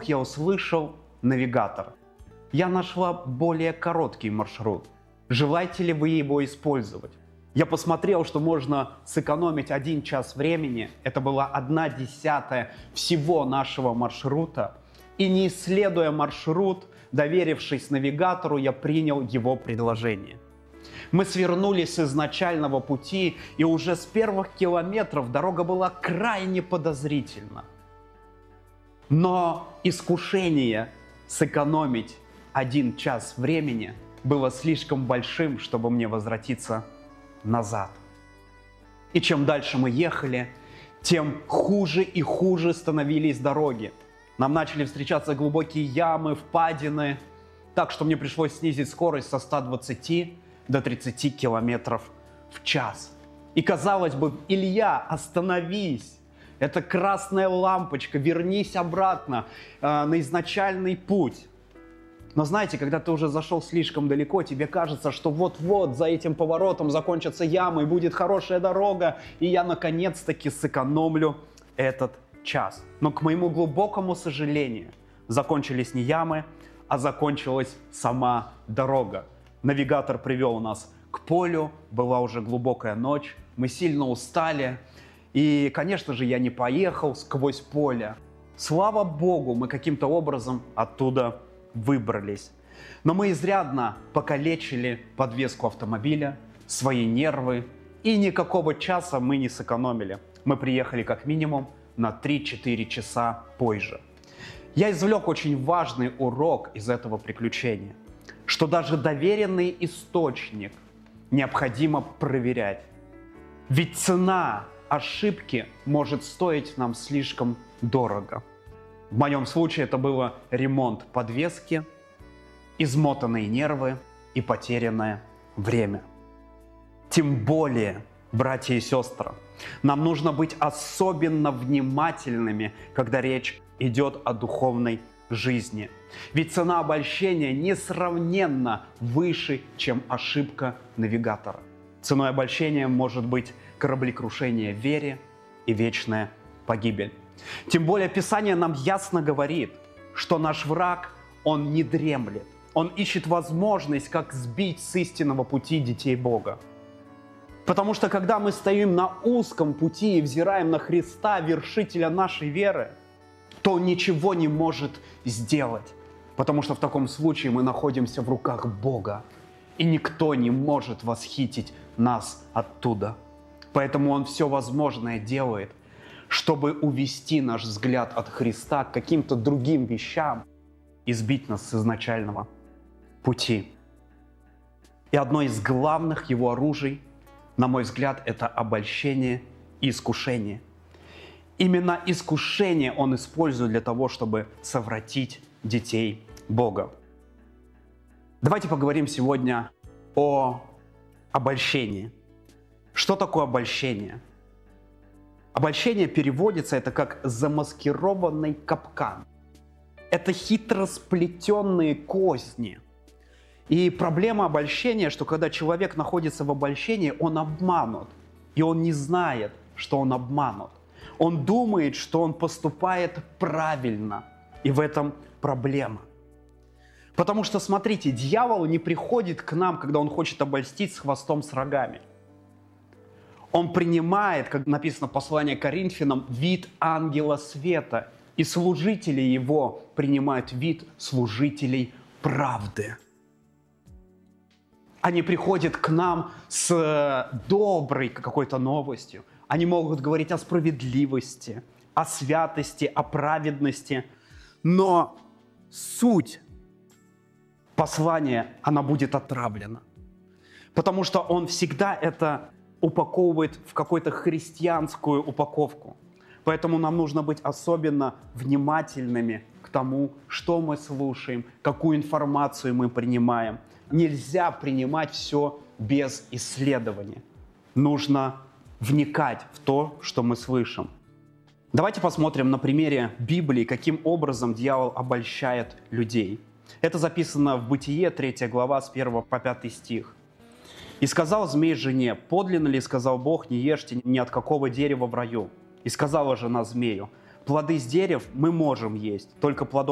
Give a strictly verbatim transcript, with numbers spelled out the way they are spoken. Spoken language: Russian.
вдруг я услышал навигатор. Я нашла более короткий маршрут. Желаете ли вы его использовать? Я посмотрел, что можно сэкономить один час времени. Это была одна десятая всего нашего маршрута. И не исследуя маршрут, доверившись навигатору, я принял его предложение. Мы свернули с изначального пути, и уже с первых километров дорога была крайне подозрительна. Но искушение сэкономить один час времени было слишком большим, чтобы мне возвратиться назад. И чем дальше мы ехали, тем хуже и хуже становились дороги. Нам начали встречаться глубокие ямы, впадины, так что мне пришлось снизить скорость со ста двадцати до тридцати километров в час. И казалось бы, Илья, остановись! Это красная лампочка, вернись обратно э, на изначальный путь. Но знаете, когда ты уже зашел слишком далеко, тебе кажется, что вот-вот за этим поворотом закончатся ямы, и будет хорошая дорога, и я наконец-таки сэкономлю этот час. Но к моему глубокому сожалению, закончились не ямы, а закончилась сама дорога. Навигатор привел нас к полю, была уже глубокая ночь, мы сильно устали, и, конечно же, я не поехал сквозь поле. Слава Богу, мы каким-то образом оттуда выбрались. Но мы изрядно покалечили подвеску автомобиля, свои нервы, и никакого часа мы не сэкономили. Мы приехали как минимум на три-четыре часа позже. Я извлек очень важный урок из этого приключения, что даже доверенный источник необходимо проверять. Ведь цена ошибки может стоить нам слишком дорого. В моем случае это было ремонт подвески, измотанные нервы и потерянное время. Тем более, братья и сестры, нам нужно быть особенно внимательными, когда речь идет о духовной жизни. Ведь цена обольщения несравненно выше, чем ошибка навигатора. Ценой обольщения может быть кораблекрушение в вере и вечная погибель. Тем более Писание нам ясно говорит, что наш враг, он не дремлет. Он ищет возможность, как сбить с истинного пути детей Бога. Потому что когда мы стоим на узком пути и взираем на Христа, вершителя нашей веры, то он ничего не может сделать. Потому что в таком случае мы находимся в руках Бога. И никто не может восхитить нас оттуда. Поэтому он все возможное делает, чтобы увести наш взгляд от Христа к каким-то другим вещам и сбить нас с изначального пути. И одно из главных его оружий, на мой взгляд, это обольщение и искушение. Именно искушение он использует для того, чтобы совратить детей Бога. Давайте поговорим сегодня о обольщении. Что такое обольщение? Обольщение переводится это как замаскированный капкан. Это хитро сплетенные козни. И проблема обольщения, что когда человек находится в обольщении, он обманут. И он не знает, что он обманут. Он думает, что он поступает правильно. И в этом проблема. Потому что, смотрите, дьявол не приходит к нам, когда он хочет обольстить с хвостом с рогами. Он принимает, как написано в послании к Коринфянам, вид ангела света. И служители его принимают вид служителей правды. Они приходят к нам с доброй какой-то новостью. Они могут говорить о справедливости, о святости, о праведности. Но суть послания, она будет отравлена. Потому что он всегда это упаковывает в какую-то христианскую упаковку. Поэтому нам нужно быть особенно внимательными к тому, что мы слушаем, какую информацию мы принимаем. Нельзя принимать все без исследования. Нужно вникать в то, что мы слышим. Давайте посмотрим на примере Библии, каким образом дьявол обольщает людей. Это записано в Бытие, третья глава, с первого по пятый стих. «И сказал змей жене: подлинно ли, сказал Бог, не ешьте ни от какого дерева в раю? И сказала жена змею: плоды с дерев мы можем есть, только плодов